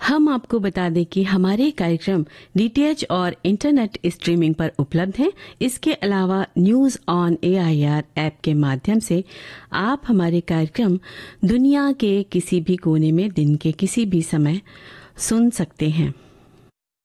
हम आपको बता दें कि हमारे कार्यक्रम डीटीएच और इंटरनेट स्ट्रीमिंग पर उपलब्ध हैं। इसके अलावा न्यूज़ ऑन AIR ऐप के माध्यम से आप हमारे कार्यक्रम दुनिया के किसी भी कोने में दिन के किसी भी समय सुन सकते हैं।